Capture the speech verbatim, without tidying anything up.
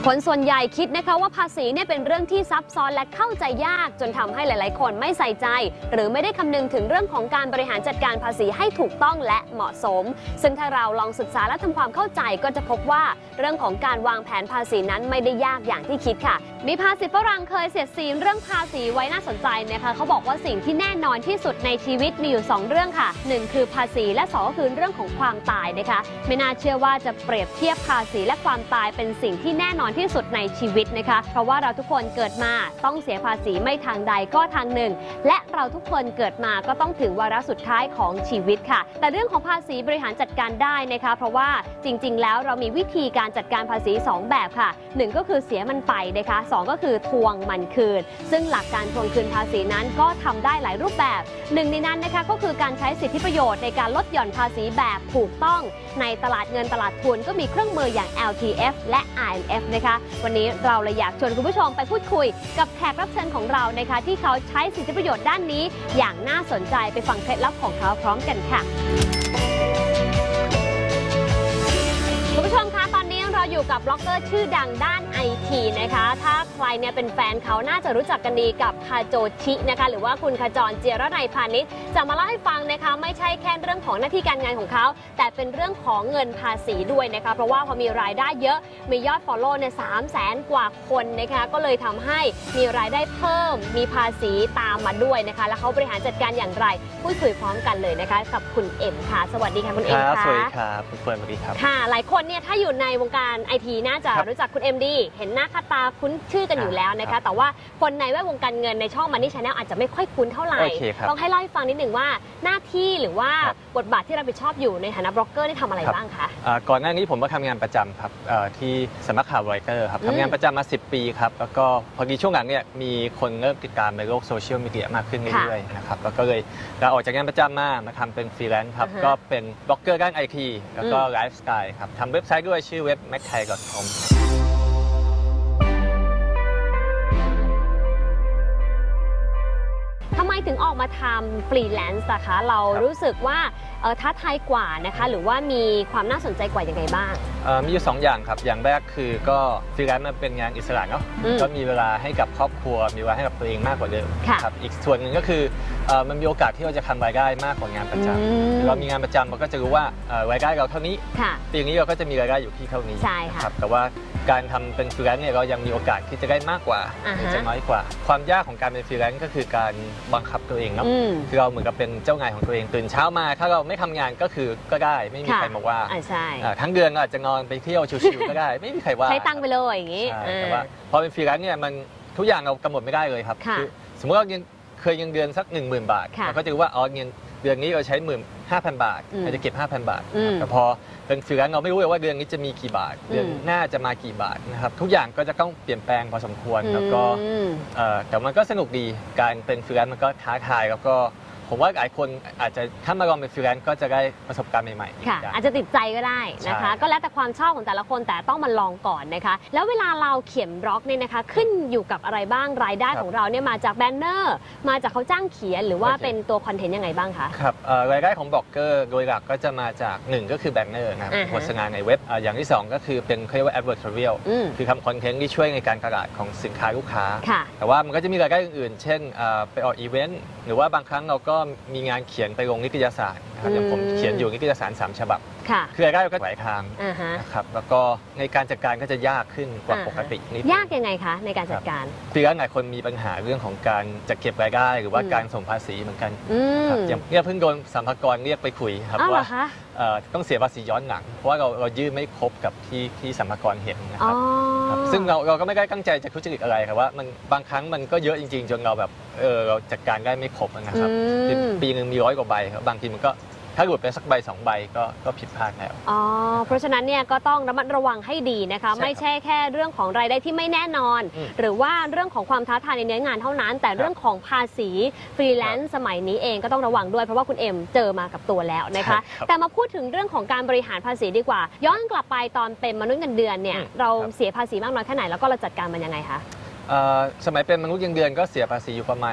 คนส่วนใหญ่คิดนะคะว่าภาษีเนี่ยเป็นเรื่องที่ซับซ้อนและเข้าใจยากจนทำให้หลายๆคนไม่ใส่ใจหรือไม่ได้คำนึงถึงเรื่องของการบริหารจัดการภาษีให้ถูกต้องและเหมาะสมซึ่งถ้าเราลองศึกษาและทำความเข้าใจก็จะพบว่าเรื่องของการวางแผนภาษีนั้นไม่ได้ยากอย่างที่คิดค่ะมีภาษีฝรั่งเคยเสียดสีเรื่องภาษีไว้น่าสนใจนะคะเขาบอกว่าสิ่งที่แน่นอนที่สุดในชีวิตมีอยู่สองเรื่องค่ะหนึ่งคือภาษีและสองก็คือเรื่องของความตายนะคะไม่น่าเชื่อว่าจะเปรียบเทียบภาษีและความตายเป็นสิ่งที่แน่นอนที่สุดในชีวิตนะคะเพราะว่าเราทุกคนเกิดมาต้องเสียภาษีไม่ทางใดก็ทางหนึ่งและเราทุกคนเกิดมาก็ต้องถึงวาระสุดท้ายของชีวิตค่ะแต่เรื่องของภาษีบริหารจัดการได้นะคะเพราะว่าจริงๆแล้วเรามีวิธีการจัดการภาษีสองแบบค่ะหนึ่งก็คือเสียมันไปนะคะสองก็คือทวงมันคืนซึ่งหลักการทวงคืนภาษีนั้นก็ทำได้หลายรูปแบบหนึ่งในนั้นนะคะก็คือการใช้สิทธิประโยชน์ในการลดหย่อนภาษีแบบถูกต้องในตลาดเงินตลาดทุนก็มีเครื่องมืออย่าง แอล ที เอฟ และ อาร์ เอ็ม เอฟ นะคะวันนี้เราเลยอยากชวนคุณผู้ชมไปพูดคุยกับแขกรับเชิญของเรานะคะที่เขาใช้สิทธิประโยชน์ด้านนี้อย่างน่าสนใจไปฟังเคล็ดลับของเขาพร้อมกันค่ะคุณผู้ชมคะตอนนี้เราอยู่กับบล็อกเกอร์ชื่อดังด้าน ไอ ที นะคะถ้าใครเนี่ยเป็นแฟนเขาน่าจะรู้จักกันดีกับคาโจชินะคะหรือว่าคุณขจร เจียรนัยพาณิชย์จะมาเล่าให้ฟังนะคะไม่ใช่แค่เรื่องของหน้าที่การงานของเขาแต่เป็นเรื่องของเงินภาษีด้วยนะคะเพราะว่าพอมีรายได้เยอะมียอด follow เนี่ยสามแสนกว่าคนนะคะก็เลยทำให้มีรายได้เพิ่มมีภาษีตามมาด้วยนะคะแล้วเขาบริหารจัดการอย่างไรพูดคุยพร้อมกันเลยนะคะกับคุณเอ็มค่ะสวัสดีค่ะคุณเอ็มค่ะสวัสดีครับคุณเฟิร์นสวัสดีครับค่ะหลายคนเนี่ยถ้าอยู่ในวงการ ไอ ที น่าจะรู้จักคุณเอ็มดีเห็นหน้าค่าตาคุ้นชื่อกันอยู่แล้วนะคะแต่ว่าคนในแวดวงการเงินในช่อง Money Channel อาจจะไม่ค่อยคุ้นเท่าไหร่ต้องให้เล่าให้ฟังนิดหนึ่งว่าหน้าที่หรือว่าบทบาทที่รับผิดชอบอยู่ในฐานะบล็อกเกอร์ได้ทำอะไรบ้างคะก่อนหน้านี้ผมก็ทำงานประจำครับที่สำนักข่าวรอยเตอร์ครับทำงานประจำมาสิบปีครับแล้วก็พอดีช่วงหลังเนี่ยมีคนเริ่มติดตามในโลกโซเชียลมีเดียมากขึ้นเรื่อยๆนะครับแล้วก็เลยลาออกจากงานประจำมามาทำเป็นฟรีแลนซ์ครับก็เป็นบล็อกเกอร์ด้าน ไอ ที แล้วก็ไลฟ์สไตล์ครับทำเว็บไซต์ด้วยชื่อเว็บ แม็กไทย ดอท คอมทำไมถึงออกมาทำฟรีแลนซ์นะคะเรารู้สึกว่าท้าทายกว่านะคะหรือว่ามีความน่าสนใจกว่ายังไงบ้างมีอยู่สองอย่างครับอย่างแรกคือก็ฟรีแลนซ์มันเป็นงานอิสระเนาะก็มีเวลาให้กับครอบครัวมีเวลาให้กับตัวเองมากกว่าเดิมครับอีกส่วนหนึ่งก็คือมันมีโอกาสที่เราจะทำรายได้มากกว่างานประจำเรามีงานประจำเราก็จะรู้ว่ารายได้เราเท่านี้ปีนี้เราก็จะมีรายได้อยู่ที่เท่านี้ครับแต่ว่าการทำเป็นฟรีแลนซ์เนี่ยเรายังมีโอกาสที่จะได้มากกว่าหรือจะน้อยกว่าความยากของการเป็นฟรีแลนซ์ก็คือการบังคับตัวเองเนาะคือเราเหมือนกับเป็นเจ้านายของตัวเองตื่นเช้ามาถ้าเราไม่ทำงานก็คือก็ได้ไม่มีใครมาว่าทั้งเดือนอาจจะนอนไปเที่ยวชิวๆก็ได้ไม่มีใครว่าใช้ตังค์ไปเลยอย่างนี้แต่ว่าพอเป็นฟรีแลนซ์เนี่ยมันทุกอย่างเรากำหนดไม่ได้เลยครับคือสมมติว่าเคยเงินเดือนสักหนึ่งหมื่นบาทเราก็จะรู้ว่าอ๋อเงินเดือนนี้เราใช้หมื่นห้าพันบาทเราจะเก็บห้าพันบาทแต่พอเป็นฟรีแลนซ์เราไม่รู้เลยว่าเดือนนี้จะมีกี่บาทเดือนหน้าจะมากี่บาทนะครับทุกอย่างก็จะต้องเปลี่ยนแปลงพอสมควรแล้วก็แต่มันก็สนุกดีการเป็นฟรีแลนซ์มันก็ท้าทายแล้วก็ผมว่าหลายคนอาจจะถ้ามาลองเป็นฟรีแลนซ์ก็จะได้ประสบการณ์ใหม่ๆค่ะอาจจะติดใจก็ได้นะคะก็แล้วแต่ความชอบของแต่ละคนแต่ต้องมาลองก่อนนะคะแล้วเวลาเราเขียนบล็อกเนี่ยนะคะขึ้นอยู่กับอะไรบ้างรายได้ของเราเนี่ยมาจากแบนเนอร์มาจากเขาจ้างเขียนหรือว่าเป็นตัวคอนเทนต์ยังไงบ้างคะครับรายได้ของบล็อกเกอร์โดยหลักก็จะมาจากหนึ่งก็คือแบนเนอร์นะครับโฆษณาในเว็บอย่างที่สองก็คือเป็นเรียกว่า advertorial คือทำคอนเทนต์ที่ช่วยในการตลาดของสินค้าลูกค้าแต่ว่ามันก็จะมีรายได้อื่นๆเช่นไปออกอีเวนต์หรือว่าบางครั้งเราก็มีงานเขียนไปลงนิตยสารนะครับอย่างผมเขียนอยู่นิตยสารสามฉบับคือรายได้ก็หลายทางนะครับแล้วก็ในการจัดการก็จะยากขึ้นกว่าปกตินิดยากยังไงคะในการจัดการคือหลายคนมีปัญหาเรื่องของการจัดเก็บรายได้หรือว่าการส่งภาษีเหมือนกันอย่างเนี่ยเพิ่งโดนสรรพากรเรียกไปคุยครับว่าต้องเสียภาษีย้อนหลังเพราะว่าเราเรายื่นไม่ครบกับที่ที่สรรพากรเห็นนะครับซึ่งเราเราก็ไม่ได้ตั้งใจจะทุจริตอะไรครับว่ามันบางครั้งมันก็เยอะจริงๆจนเราแบบเออเราจัดการได้ไม่ครบนะครับปีหนึ่งมีร้อยกว่าใบครับบางทีมันก็ถ้าหลุดไปสักใบสองใบก็ก็ผิดพลาดแล้วอ๋อเพราะฉะนั้นเนี่ยก็ต้องระมัดระวังให้ดีนะคะไม่ใช่แค่เรื่องของรายได้ที่ไม่แน่นอนหรือว่าเรื่องของความท้าทายในเนื้องานเท่านั้นแต่เรื่องของภาษีฟรีแลนซ์สมัยนี้เองก็ต้องระวังด้วยเพราะว่าคุณเอ็มเจอมากับตัวแล้วนะคะแต่มาพูดถึงเรื่องของการบริหารภาษีดีกว่าย้อนกลับไปตอนเป็นมนุษย์เงินเดือนเนี่ยเราเสียภาษีมากน้อยแค่ไหนแล้วก็เราจัดการมันยังไงคะสมัยเป็นมนุษย์เงินเดือนก็เสียภาษีอยู่ประมาณ